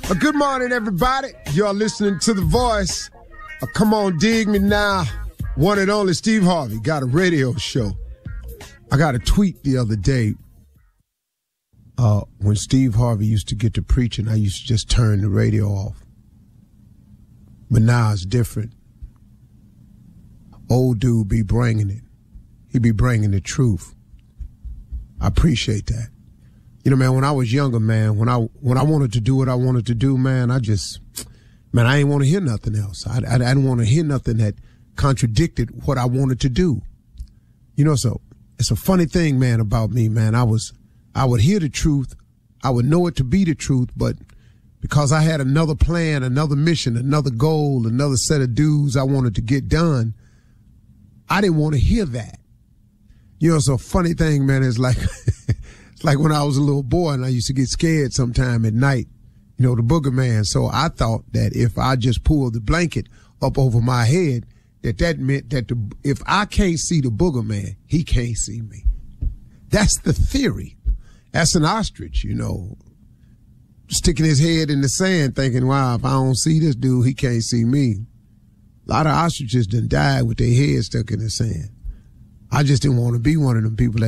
Good morning, everybody. You're listening to The Voice. Come on, dig me now. One and only Steve Harvey got a radio show. I got a tweet the other day. When Steve Harvey used to get to preaching, I used to just turn the radio off. But now it's different. Old dude be bringing it. He be bringing the truth. I appreciate that. You know, man, when I was younger, man, when I wanted to do what I wanted to do, man, I didn't want to hear nothing else. I didn't want to hear nothing that contradicted what I wanted to do. You know, so it's a funny thing, man, about me, man. I would hear the truth. I would know it to be the truth, but because I had another plan, another mission, another goal, another set of dues I wanted to get done, I didn't want to hear that. You know, it's a funny thing, man. It's like, it's like when I was a little boy and I used to get scared sometime at night, you know, the booger man. So I thought that if I just pulled the blanket up over my head, that meant that if I can't see the booger man, he can't see me. That's the theory. That's an ostrich, you know, sticking his head in the sand thinking, wow, if I don't see this dude, he can't see me. A lot of ostriches done died with their head stuck in the sand. I just didn't want to be one of them people that